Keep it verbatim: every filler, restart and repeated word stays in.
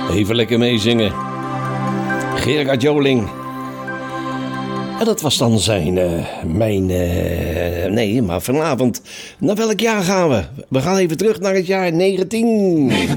Even lekker meezingen. Gerard Joling. En dat was dan zijn, uh, mijn, uh, nee, maar vanavond, naar welk jaar gaan we? We gaan even terug naar het jaar negentien...